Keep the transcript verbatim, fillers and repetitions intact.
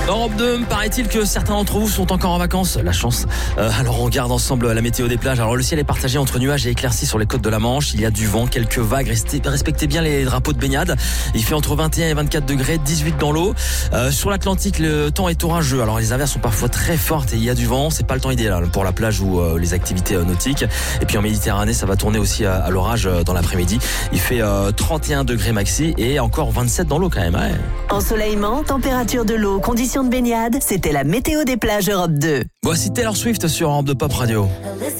Europe deux, paraît-il que certains d'entre vous sont encore en vacances. La chance. Euh, alors on regarde ensemble la météo des plages. Alors le ciel est partagé entre nuages et éclaircies sur les côtes de la Manche. Il y a du vent, quelques vagues. Restez, respectez bien les drapeaux de baignade. Il fait entre vingt et un et vingt-quatre degrés, dix-huit dans l'eau. Euh, sur l'Atlantique, le temps est orageux. Alors les averses sont parfois très fortes et il y a du vent. C'est pas le temps idéal pour la plage ou euh, les activités euh, nautiques. Et puis en Méditerranée, ça va tourner aussi à, à l'orage euh, dans l'après-midi. Il fait euh, trente et un degrés maxi et encore vingt-sept dans l'eau quand même. Ouais. Ensoleillement, température de l'eau, conditions de baignade, c'était la météo des plages Europe deux. Voici Taylor Swift sur Europe deux Pop Radio.